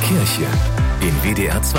Kirche in WDR 2.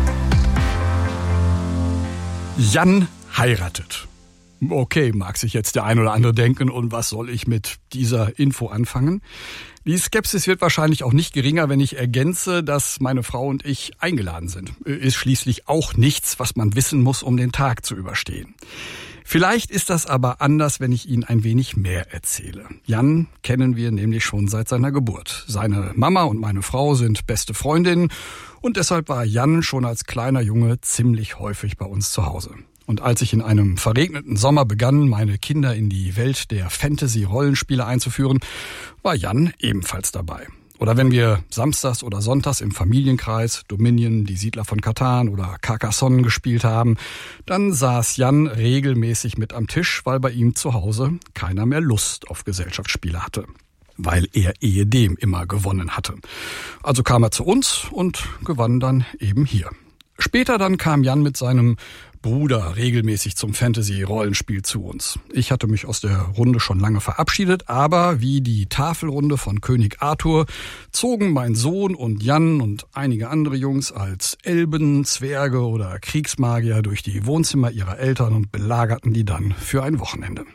Jan heiratet. Okay, mag sich jetzt der ein oder andere denken, und was soll ich mit dieser Info anfangen? Die Skepsis wird wahrscheinlich auch nicht geringer, wenn ich ergänze, dass meine Frau und ich eingeladen sind. Ist schließlich auch nichts, was man wissen muss, um den Tag zu überstehen. Vielleicht ist das aber anders, wenn ich Ihnen ein wenig mehr erzähle. Jan kennen wir nämlich schon seit seiner Geburt. Seine Mama und meine Frau sind beste Freundinnen und deshalb war Jan schon als kleiner Junge ziemlich häufig bei uns zu Hause. Und als ich in einem verregneten Sommer begann, meine Kinder in die Welt der Fantasy-Rollenspiele einzuführen, war Jan ebenfalls dabei. Oder wenn wir samstags oder sonntags im Familienkreis Dominion, die Siedler von Catan oder Carcassonne gespielt haben, dann saß Jan regelmäßig mit am Tisch, weil bei ihm zu Hause keiner mehr Lust auf Gesellschaftsspiele hatte. Weil er ehedem immer gewonnen hatte. Also kam er zu uns und gewann dann eben hier. Später dann kam Jan mit seinem Bruder regelmäßig zum Fantasy-Rollenspiel zu uns. Ich hatte mich aus der Runde schon lange verabschiedet, aber wie die Tafelrunde von König Arthur zogen mein Sohn und Jan und einige andere Jungs als Elben, Zwerge oder Kriegsmagier durch die Wohnzimmer ihrer Eltern und belagerten die dann für ein Wochenende.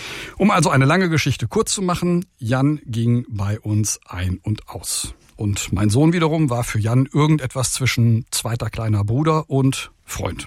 Um also eine lange Geschichte kurz zu machen, Jan ging bei uns ein und aus. Und mein Sohn wiederum war für Jan irgendetwas zwischen zweiter kleiner Bruder und Freund.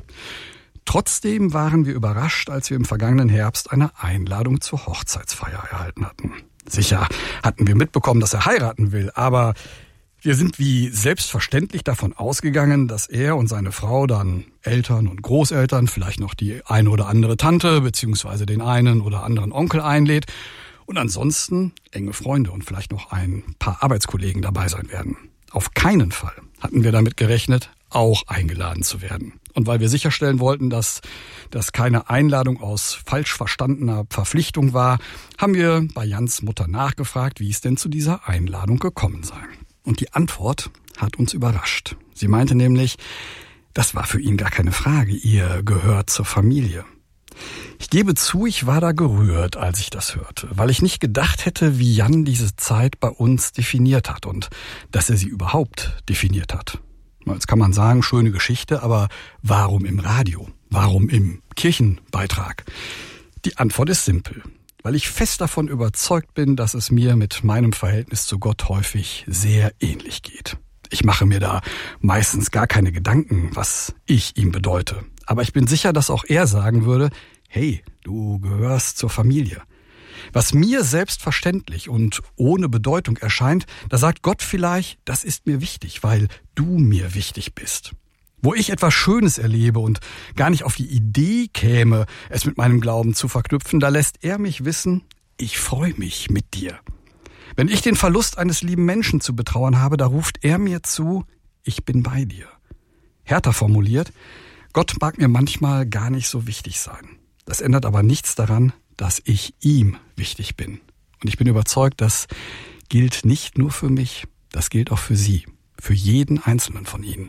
Trotzdem waren wir überrascht, als wir im vergangenen Herbst eine Einladung zur Hochzeitsfeier erhalten hatten. Sicher hatten wir mitbekommen, dass er heiraten will, aber wir sind wie selbstverständlich davon ausgegangen, dass er und seine Frau dann Eltern und Großeltern, vielleicht noch die eine oder andere Tante bzw. den einen oder anderen Onkel einlädt und ansonsten enge Freunde und vielleicht noch ein paar Arbeitskollegen dabei sein werden. Auf keinen Fall hatten wir damit gerechnet, auch eingeladen zu werden. Und weil wir sicherstellen wollten, dass das keine Einladung aus falsch verstandener Verpflichtung war, haben wir bei Jans Mutter nachgefragt, wie es denn zu dieser Einladung gekommen sei. Und die Antwort hat uns überrascht. Sie meinte nämlich, das war für ihn gar keine Frage, ihr gehört zur Familie. Ich gebe zu, ich war da gerührt, als ich das hörte, weil ich nicht gedacht hätte, wie Jan diese Zeit bei uns definiert hat und dass er sie überhaupt definiert hat. Jetzt kann man sagen, schöne Geschichte, aber warum im Radio? Warum im Kirchenbeitrag? Die Antwort ist simpel, weil ich fest davon überzeugt bin, dass es mir mit meinem Verhältnis zu Gott häufig sehr ähnlich geht. Ich mache mir da meistens gar keine Gedanken, was ich ihm bedeute. Aber ich bin sicher, dass auch er sagen würde, hey, du gehörst zur Familie. Was mir selbstverständlich und ohne Bedeutung erscheint, da sagt Gott vielleicht, das ist mir wichtig, weil du mir wichtig bist. Wo ich etwas Schönes erlebe und gar nicht auf die Idee käme, es mit meinem Glauben zu verknüpfen, da lässt er mich wissen, ich freue mich mit dir. Wenn ich den Verlust eines lieben Menschen zu betrauern habe, da ruft er mir zu, ich bin bei dir. Härter formuliert, Gott mag mir manchmal gar nicht so wichtig sein. Das ändert aber nichts daran, dass ich ihm wichtig bin. Und ich bin überzeugt, das gilt nicht nur für mich, das gilt auch für Sie, für jeden Einzelnen von Ihnen.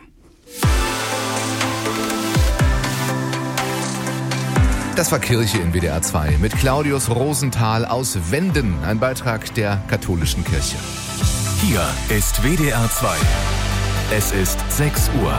Das war Kirche in WDR 2 mit Claudius Rosenthal aus Wenden, ein Beitrag der katholischen Kirche. Hier ist WDR 2. Es ist 6 Uhr.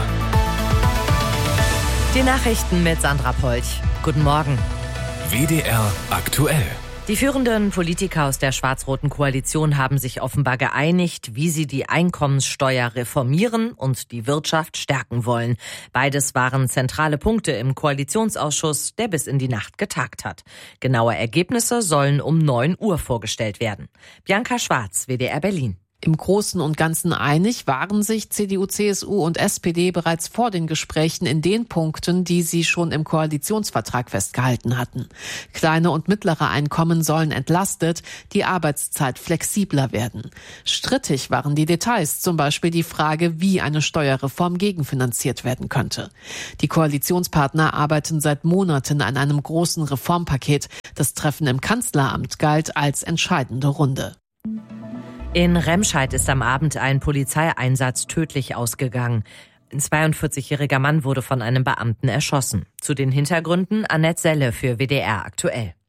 Die Nachrichten mit Sandra Polch. Guten Morgen. WDR aktuell. Die führenden Politiker aus der schwarz-roten Koalition haben sich offenbar geeinigt, wie sie die Einkommenssteuer reformieren und die Wirtschaft stärken wollen. Beides waren zentrale Punkte im Koalitionsausschuss, der bis in die Nacht getagt hat. Genaue Ergebnisse sollen um 9 Uhr vorgestellt werden. Bianca Schwarz, WDR Berlin. Im Großen und Ganzen einig waren sich CDU, CSU und SPD bereits vor den Gesprächen in den Punkten, die sie schon im Koalitionsvertrag festgehalten hatten. Kleine und mittlere Einkommen sollen entlastet, die Arbeitszeit flexibler werden. Strittig waren die Details, zum Beispiel die Frage, wie eine Steuerreform gegenfinanziert werden könnte. Die Koalitionspartner arbeiten seit Monaten an einem großen Reformpaket. Das Treffen im Kanzleramt galt als entscheidende Runde. In Remscheid ist am Abend ein Polizeieinsatz tödlich ausgegangen. Ein 42-jähriger Mann wurde von einem Beamten erschossen. Zu den Hintergründen Annette Selle für WDR aktuell.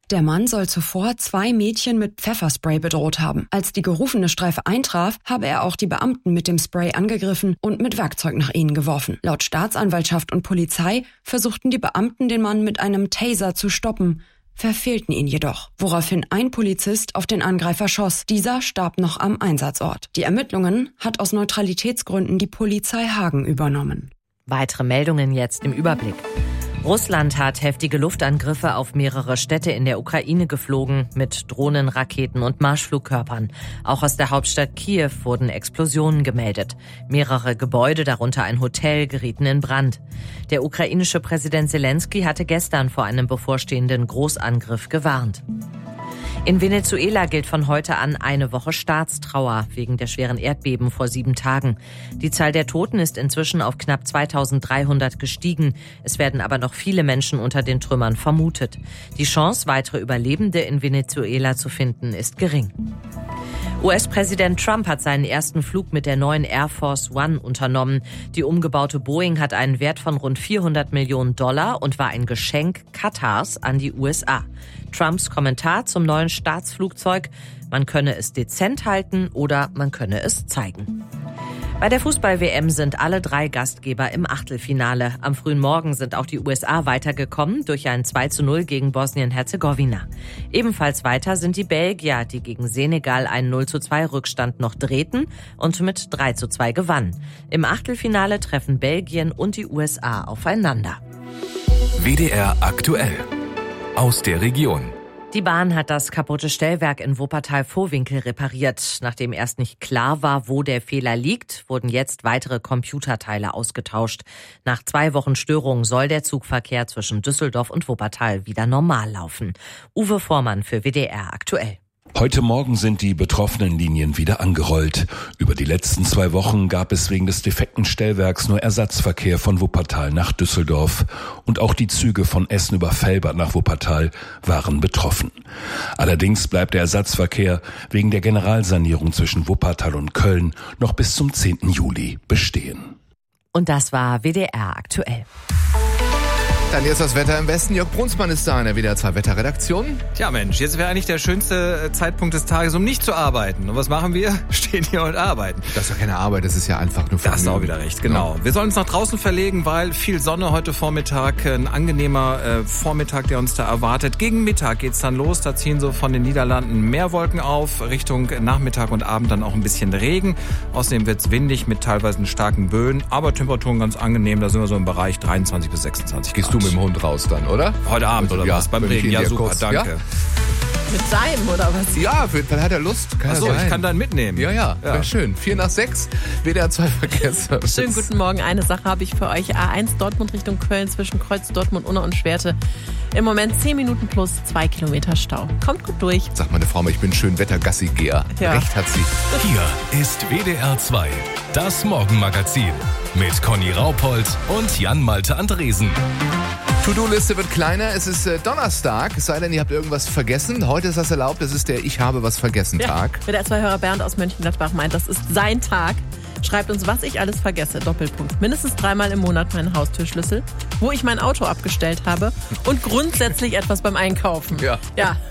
Der Mann soll zuvor 2 Mädchen mit Pfefferspray bedroht haben. Als die gerufene Streife eintraf, habe er auch die Beamten mit dem Spray angegriffen und mit Werkzeug nach ihnen geworfen. Laut Staatsanwaltschaft und Polizei versuchten die Beamten, den Mann mit einem Taser zu stoppen, verfehlten ihn jedoch, woraufhin ein Polizist auf den Angreifer schoss. Dieser starb noch am Einsatzort. Die Ermittlungen hat aus Neutralitätsgründen die Polizei Hagen übernommen. Weitere Meldungen jetzt im Überblick. Russland hat heftige Luftangriffe auf mehrere Städte in der Ukraine geflogen mit Drohnen, Raketen und Marschflugkörpern. Auch aus der Hauptstadt Kiew wurden Explosionen gemeldet. Mehrere Gebäude, darunter ein Hotel, gerieten in Brand. Der ukrainische Präsident Zelensky hatte gestern vor einem bevorstehenden Großangriff gewarnt. In Venezuela gilt von heute an eine Woche Staatstrauer wegen der schweren Erdbeben vor 7 Tagen. Die Zahl der Toten ist inzwischen auf knapp 2300 gestiegen. Es werden aber noch viele Menschen unter den Trümmern vermutet. Die Chance, weitere Überlebende in Venezuela zu finden, ist gering. US-Präsident Trump hat seinen ersten Flug mit der neuen Air Force One unternommen. Die umgebaute Boeing hat einen Wert von rund $400 Millionen und war ein Geschenk Katars an die USA. Trumps Kommentar zum neuen Staatsflugzeug: Man könne es dezent halten oder man könne es zeigen. Bei der Fußball-WM sind alle 3 Gastgeber im Achtelfinale. Am frühen Morgen sind auch die USA weitergekommen durch ein 2:0 gegen Bosnien-Herzegowina. Ebenfalls weiter sind die Belgier, die gegen Senegal einen 0:2 Rückstand noch drehten und mit 3:2 gewannen. Im Achtelfinale treffen Belgien und die USA aufeinander. WDR aktuell. Aus der Region. Die Bahn hat das kaputte Stellwerk in Wuppertal-Vohwinkel repariert. Nachdem erst nicht klar war, wo der Fehler liegt, wurden jetzt weitere Computerteile ausgetauscht. Nach 2 Wochen Störung soll der Zugverkehr zwischen Düsseldorf und Wuppertal wieder normal laufen. Uwe Vormann für WDR aktuell. Heute Morgen sind die betroffenen Linien wieder angerollt. Über die letzten 2 Wochen gab es wegen des defekten Stellwerks nur Ersatzverkehr von Wuppertal nach Düsseldorf. Und auch die Züge von Essen über Velbert nach Wuppertal waren betroffen. Allerdings bleibt der Ersatzverkehr wegen der Generalsanierung zwischen Wuppertal und Köln noch bis zum 10. Juli bestehen. Und das war WDR aktuell. Dann jetzt das Wetter im Westen. Jörg Brunsmann ist da in der WDR 2 Wetterredaktion. Tja Mensch, jetzt wäre eigentlich der schönste Zeitpunkt des Tages, um nicht zu arbeiten. Und was machen wir? Stehen hier und arbeiten. Das ist doch keine Arbeit, das ist ja einfach nur Vergnügen. Da hast du auch wieder recht, genau. Ja. Wir sollen uns nach draußen verlegen, weil viel Sonne heute Vormittag. Ein angenehmer Vormittag, der uns da erwartet. Gegen Mittag geht's dann los. Da ziehen so von den Niederlanden mehr Wolken auf. Richtung Nachmittag und Abend dann auch ein bisschen Regen. Außerdem wird's windig mit teilweise starken Böen. Aber Temperaturen ganz angenehm. Da sind wir so im Bereich 23 bis 26 Grad. Gehst du mit dem Hund raus dann, oder? Heute Abend oder was? Beim Regen? Ja, super, danke. Ja? Mit seinem oder was? Ja, dann hat er Lust. Achso, ich kann dann mitnehmen. Ja. Wäre schön. 5:45, WDR 2 Verkehrsservice. Schönen guten Morgen. Eine Sache habe ich für euch. A1 Dortmund Richtung Köln zwischen Kreuz Dortmund, Unna und Schwerte. Im Moment 10 Minuten plus 2 Kilometer Stau. Kommt gut durch. Sagt meine Frau mal, ich bin schön Wettergassigeher. Ja. Recht hat sie. Hier ist WDR 2, das Morgenmagazin. Mit Conny Raupold und Jan-Malte Andresen. To-Do-Liste wird kleiner, es ist Donnerstag, es sei denn, ihr habt irgendwas vergessen. Heute ist das erlaubt, das ist der Ich-habe-was-vergessen-Tag. Der WDR-2-Hörer Bernd aus Mönchengladbach meint, das ist sein Tag. Schreibt uns, was ich alles vergesse, Doppelpunkt. Mindestens 3-mal im Monat meinen Haustürschlüssel, wo ich mein Auto abgestellt habe und grundsätzlich etwas beim Einkaufen. Ja.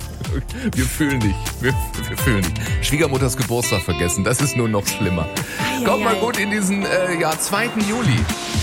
Wir fühlen dich. Wir fühlen dich. Schwiegermutters Geburtstag vergessen, das ist nur noch schlimmer. Kommt mal gut in diesen 2. Juli.